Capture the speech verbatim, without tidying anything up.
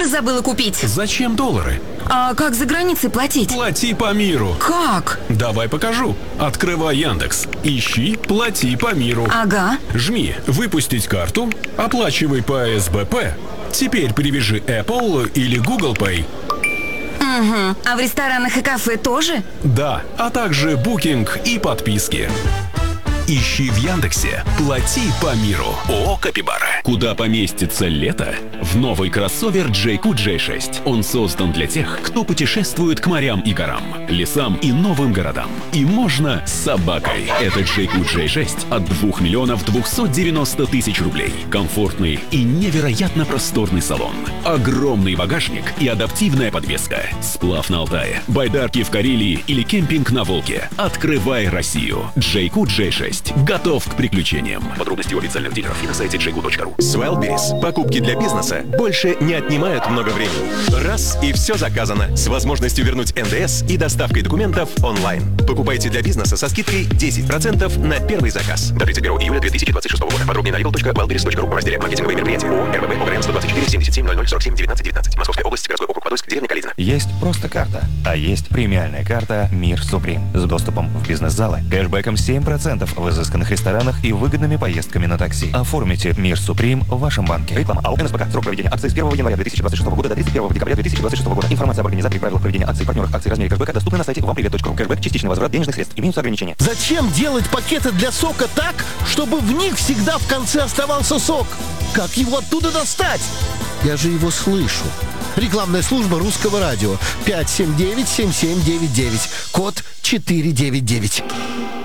доллары забыла купить. Зачем доллары? А как за границей платить? Плати по миру. Как? Давай покажу. Открывай Яндекс. Ищи «Плати по миру». Ага. Жми «Выпустить карту», оплачивай по эс бэ пэ. Теперь привяжи Apple или Google Pay. Угу. А в ресторанах и кафе тоже? Да, а также букинг и подписки. Ищи в Яндексе «Плати по миру». ООО «Капибара». Куда поместится лето? В новый кроссовер джей кью джей шесть. Он создан для тех, кто путешествует к морям и горам, лесам и новым городам. И можно с собакой. Это джей кью джей шесть от двух миллионов двухсот девяноста тысяч рублей. Комфортный и невероятно просторный салон. Огромный багажник и адаптивная подвеска. Сплав на Алтае, байдарки в Карелии или кемпинг на Волге. Открывай Россию. джей кью джей шесть. Готов к приключениям. Подробности у официальных дилеров и на сайте джей кью точка ру. Swellberries. Покупки для бизнеса больше не отнимают много времени. Раз и все заказано. С возможностью вернуть эн дэ эс и доставкой документов онлайн. Покупайте для бизнеса со скидкой десять процентов на первый заказ. До тридцать первого июля две тысячи двадцать шестого года. Подробнее на ритейл точка вайлдберрис точка ру в разделе «Маркетинговые мероприятия». ООО эр вэ бэ ОГРН сто двадцать четыре семьдесят семь ноль ноль сорок семь девятнадцать девятнадцать. Московская область, городской округ Подольск, деревня Калитина. Есть просто карта, а есть премиальная карта «Мир Суприм» с доступом в бизнес-залы, кэшбэком семь процентов в изысканных ресторанах и выгодными поездками на такси. Оформите «Мир Суприм» в вашем банке. Реклама АО эн эс пэ ка. Срок проведения акции с первого января две тысячи двадцать шестого года до тридцать первого декабря две тысячи двадцать шестого года. Информация об организаторе, правилах проведения акций, партнерах акций, размере кэшбэка доступна на сайте вам привет точка ру. Кэшбэк, частичный возврат денежных средств. Имеются ограничения. Зачем делать пакеты для сока так, чтобы в них всегда в конце оставался сок? Как его оттуда достать? Я же его слышу. Рекламная служба Русского радио. пять семь девять семь семь девять девять. Код четыре девять девять.